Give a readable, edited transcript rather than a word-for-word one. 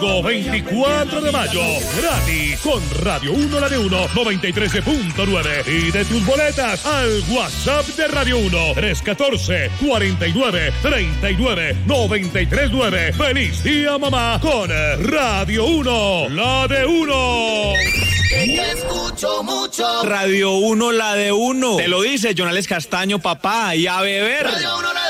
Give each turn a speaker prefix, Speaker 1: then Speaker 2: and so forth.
Speaker 1: domingo 24 de mayo, gratis, con Radio 1, la de 1, 93.9. Y de tus boletas al WhatsApp de Radio 1, 314-49-39-939. ¡Feliz día, mamá, con Radio 1, la de 1!
Speaker 2: Te escucho mucho.
Speaker 3: Radio 1, la de 1. Te lo dice Jonales Castaño, papá, y a beber.
Speaker 2: Radio 1, la